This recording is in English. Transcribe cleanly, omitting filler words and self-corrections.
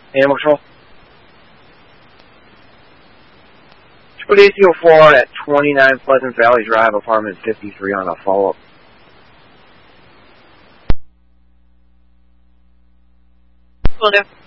Animal Control. Put AC-04 at 29 Pleasant Valley Drive, apartment 53 on a follow-up. Will do.